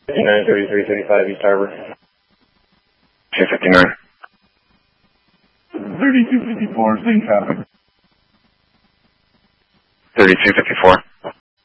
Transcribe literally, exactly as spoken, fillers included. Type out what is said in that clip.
fifty-nine, thirty-three, thirty-five East Harbor. two fifty-nine. thirty-two fifty-four, same traffic. thirty-two fifty-four.